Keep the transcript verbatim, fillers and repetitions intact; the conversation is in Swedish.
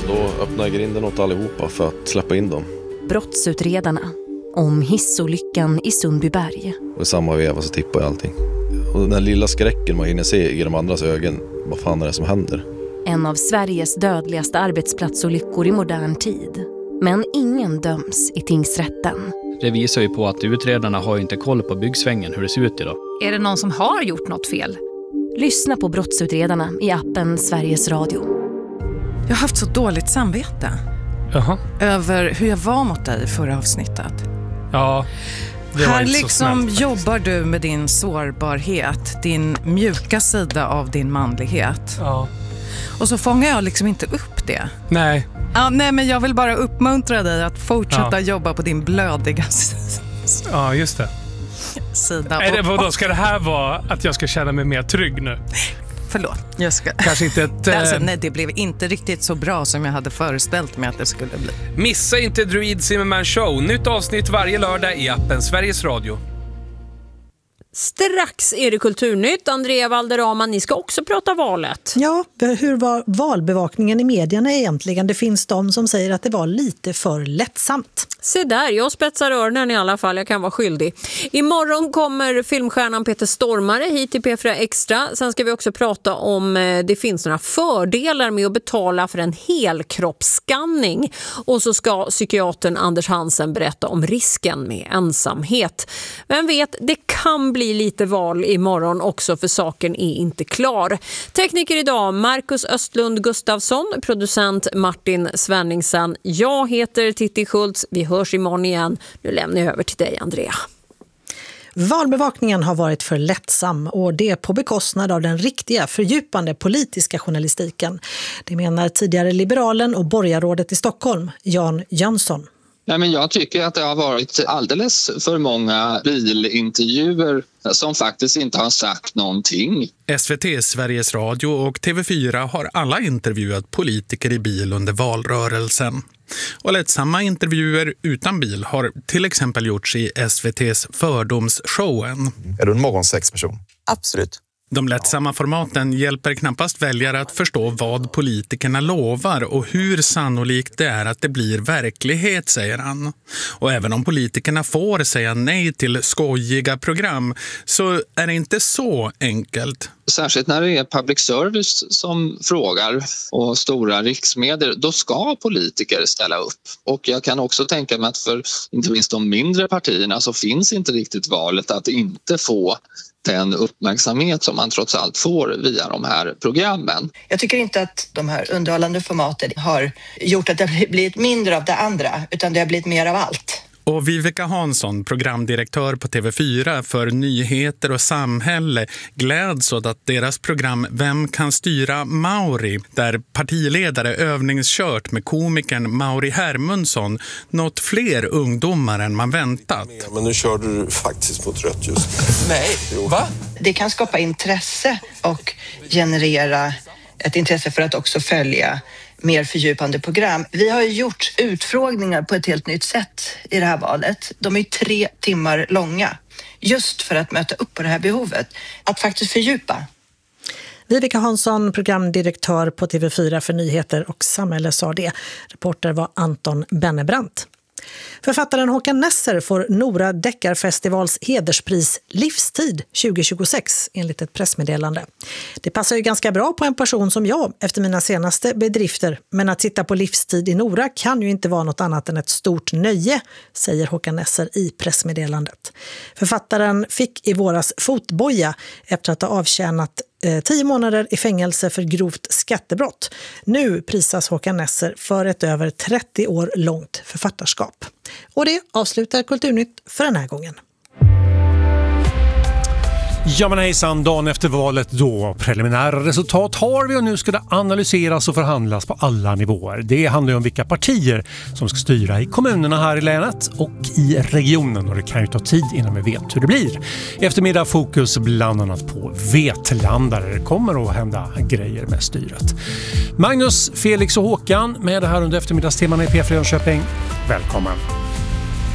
Så då öppnade jag grinden åt allihopa för att släppa in dem. Brottsutredarna om hissolyckan i Sundbyberg. Och i samma veva så tippade jag allting. Och den här lilla skräcken man hinner se i de andras ögon. Vad fan är det som händer? En av Sveriges dödligaste arbetsplatsolyckor i modern tid. Men ingen döms i tingsrätten. Det visar ju på att utredarna har inte koll på byggsvängen, hur det ser ut idag. Är det någon som har gjort något fel? Lyssna på Brottsutredarna i appen Sveriges Radio. Jag har haft så dåligt samvete. Jaha. Över hur jag var mot dig i förra avsnittet. Ja, det var här inte så liksom snällt, jobbar du med din sårbarhet, din mjuka sida av din manlighet. Ja. Och så fångar jag liksom inte upp det. Nej. Ja, nej, men jag vill bara uppmuntra dig att fortsätta Ja. jobba på din blödiga Ja, just det. sida. Är det vad då ska det här vara att jag ska känna mig mer trygg nu? Förlåt, jag ska... Kanske inte ett... Alltså, eh, nej, det blev inte riktigt så bra som jag hade föreställt mig att det skulle bli. Missa inte Druid Zimmerman Show. Nytt avsnitt varje lördag i appen Sveriges Radio. Strax är det Kulturnytt. Andrea Valderrama, ni ska också prata valet. Ja, hur var valbevakningen i medierna egentligen? Det finns de som säger att det var lite för lättsamt. Se där, jag spetsar öronen i alla fall, jag kan vara skyldig. Imorgon kommer filmstjärnan Peter Stormare hit till P fyra Extra. Sen ska vi också prata om det finns några fördelar med att betala för en helkroppsskanning. Och så ska psykiatern Anders Hansen berätta om risken med ensamhet. Vem vet, det kan bli lite val imorgon också, för saken är inte klar. Tekniker idag Marcus Östlund Gustafsson, producent Martin Svenningsson. Jag heter Titti Schultz. Vi hörs imorgon igen. Nu lämnar jag över till dig, Andrea. Valbevakningen har varit för lättsam, och det på bekostnad av den riktiga, fördjupande politiska journalistiken. Det menar tidigare liberalen och borgarrådet i Stockholm, Jan Jönsson. Nej, men jag tycker att det har varit alldeles för många bilintervjuer som faktiskt inte har sagt någonting. S V T, Sveriges Radio och T V fyra har alla intervjuat politiker i bil under valrörelsen. Och lättsamma intervjuer utan bil har till exempel gjorts i S V T:s Fördomsshowen. Är du en morgonsexperson? Absolut. De lättsamma formaten hjälper knappast väljare att förstå vad politikerna lovar och hur sannolikt det är att det blir verklighet, säger han. Och även om politikerna får säga nej till skojiga program så är det inte så enkelt. Särskilt när det är public service som frågar och stora riksmedier, då ska politiker ställa upp. Och jag kan också tänka mig att för inte minst de mindre partierna så finns inte riktigt valet att inte få den uppmärksamhet som man trots allt får via de här programmen. Jag tycker inte att de här underhållande formaten har gjort att det har blivit mindre av det andra, utan det har blivit mer av allt. Och Viveka Hansson, programdirektör på T V fyra för nyheter och samhälle, gläds åt att deras program Vem kan styra Mauri, där partiledare övningskört med komikern Mauri Hermundsson, nått fler ungdomar än man väntat. Men nu kör du faktiskt mot rött just. Nej, va? Det kan skapa intresse och generera ett intresse för att också följa mer fördjupande program. Vi har ju gjort utfrågningar på ett helt nytt sätt i det här valet. De är tre timmar långa, just för att möta upp på det här behovet. Att faktiskt fördjupa. Viveka Hansson, programdirektör på T V fyra för nyheter och samhälle, sa det. Reporter var Anton Bennebrandt. Författaren Håkan Nesser får Nora Deckarfestivals hederspris Livstid tjugo tjugosex enligt ett pressmeddelande. Det passar ju ganska bra på en person som jag efter mina senaste bedrifter, men att sitta på livstid i Nora kan ju inte vara något annat än ett stort nöje, säger Håkan Nesser i pressmeddelandet. Författaren fick i våras fotboja efter att ha avtjänat tio månader i fängelse för grovt skattebrott. Nu prisas Håkan Nesser för ett över trettio år långt författarskap. Och det avslutar Kulturnytt för den här gången. Ja men hejsan, dagen efter valet då. Preliminära resultat har vi och nu ska det analyseras och förhandlas på alla nivåer. Det handlar ju om vilka partier som ska styra i kommunerna här i länet och i regionen, och det kan ju ta tid innan vi vet hur det blir. Eftermiddag fokus bland annat på Vetlanda. Det kommer att hända grejer med styret. Magnus, Felix och Håkan med det här under eftermiddagsteman i P fyra Jönköping. Välkommen!